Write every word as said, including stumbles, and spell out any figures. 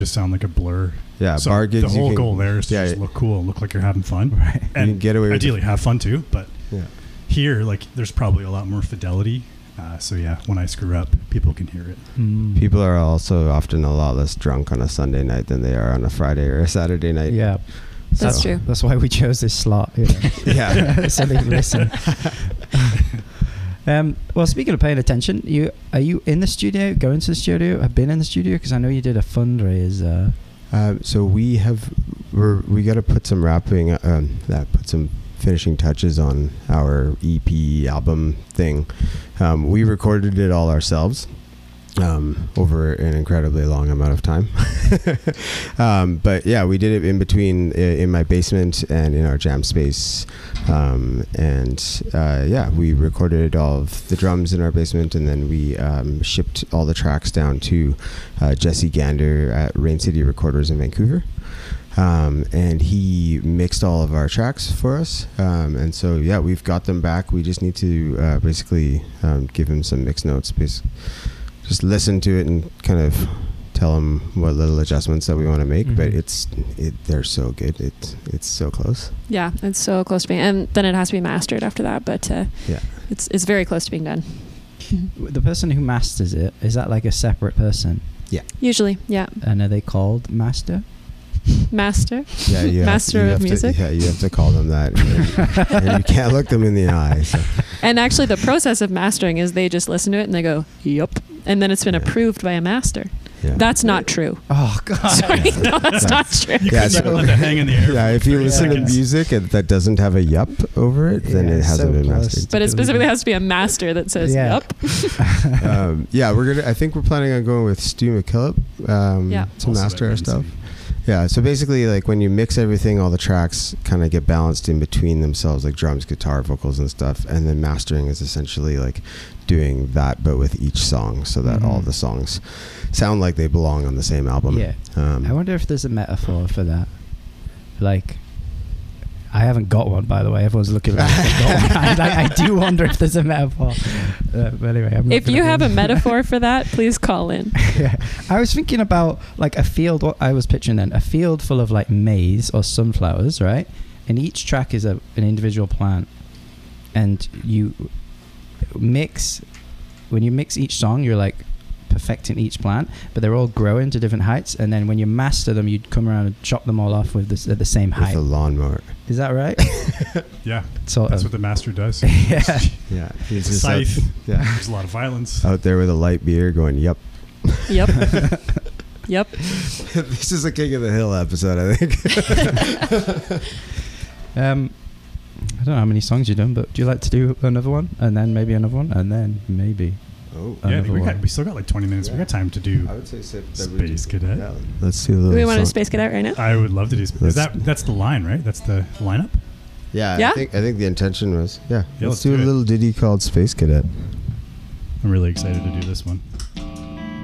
just sound like a blur. Yeah, so bar gigs. The whole can, goal there is to yeah, just look cool, look like you're having fun, right? And you can get away with ideally have fun too. But yeah. here, like, there's probably a lot more fidelity. Uh, so yeah, when I screw up, people can hear it. Mm. People are also often a lot less drunk on a Sunday night than they are on a Friday or a Saturday night. Yeah, so that's true. That's why we chose this slot. You know? Yeah, so they can listen. Um, well, speaking of paying attention, you are you in the studio? Going to the studio? Have been in the studio? Because I know you did a fundraiser. Uh, so we have we're we got to put some wrapping, um, that put some finishing touches on our E P album thing. Um, we recorded it all ourselves. Um, over an incredibly long amount of time. um, but yeah, we did it in between, in my basement and in our jam space. Um, and uh, yeah, we recorded all of the drums in our basement, and then we um, shipped all the tracks down to uh, Jesse Gander at Rain City Recorders in Vancouver. Um, and he mixed all of our tracks for us. Um, and so, yeah, we've got them back. We just need to uh, basically um, give him some mix notes, basically. Just listen to it and kind of tell them what little adjustments that we want to make. Mm-hmm. But it's it, they're so good. It's it's so close. Yeah, it's so close to being, and then it has to be mastered after that. But uh, yeah, it's it's very close to being done. The person who masters it, is that like a separate person? Yeah. Usually, yeah. And are they called master? Master? Yeah, you master have, you of have music? To, yeah, you have to call them that. and, and you can't look them in the eye. So. And actually the process of mastering is they just listen to it and they go, yup. And then it's been yeah. approved by a master. Yeah. That's not true. Oh, God. Sorry, yeah. no, that's yeah. not true. You yeah, could so, let it hang in the air. Yeah, if you listen seconds. to music and that doesn't have a yup over it, then yeah, it hasn't so been mastered. But it specifically has to be a master that says yeah. yup. um, yeah, we're gonna. I think we're planning on going with Stu McKillop um, yeah. to also master our stuff. Yeah, so basically, like when you mix everything, all the tracks kind of get balanced in between themselves, like drums, guitar, vocals, and stuff. And then mastering is essentially like doing that, but with each song, so that mm-hmm. all the songs sound like they belong on the same album. Yeah. Um, I wonder if there's a metaphor for that. Like, I haven't got one, by the way. Everyone's looking at me. I've got one. I, I do wonder if there's a metaphor. Uh, but anyway, I'm not if you have a metaphor for that, please call in. Yeah. I was thinking about like a field. What I was picturing then, a field full of like maize or sunflowers, right? And each track is a, an individual plant, and you mix. When you mix each song, you're like perfecting each plant, but they're all growing to different heights. And then when you master them, you'd come around and chop them all off with this at the same height. With a lawnmower. Is that right? Yeah. Sort that's of. what the master does. Yeah. Yeah. He's a scythe. Out, yeah. There's a lot of violence. Out there with a light beer going, yup. Yep. Yep. This is a King of the Hill episode, I think. um, I don't know how many songs you've done, but do you like to do another one? And then maybe another one? And then maybe... Oh, yeah, we, got, we still got like twenty minutes. Yeah. We got time to do I would say Space Cadet. Yeah. Let's do a little Do we want to song. do Space Cadet right now? I would love to do Space. Is that that's the line, right? That's the lineup? Yeah, yeah? I think I think the intention was, yeah. yeah let's, let's do, do a do little ditty called Space Cadet. I'm really excited to do this one.